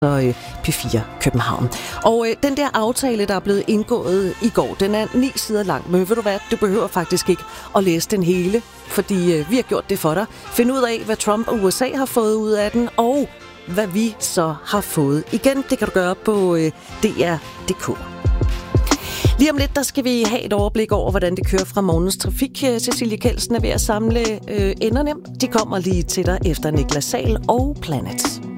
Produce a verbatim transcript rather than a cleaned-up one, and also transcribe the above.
øh, P fire København. Og øh, den der aftale, der er blevet indgået i går, den er ni sider lang, men ved du hvad, du behøver faktisk ikke at læse den hele, fordi øh, vi har gjort det for dig. Find ud af, hvad Trump og U S A har fået ud af den, og hvad vi så har fået igen. Det kan du gøre på øh, D R punktum d k. Lige om lidt, der skal vi have et overblik over, hvordan det kører fra morgens trafik. Cecilie Kelsen er ved at samle øh, enderne. De kommer lige til dig efter Niklas Sahl og Planet.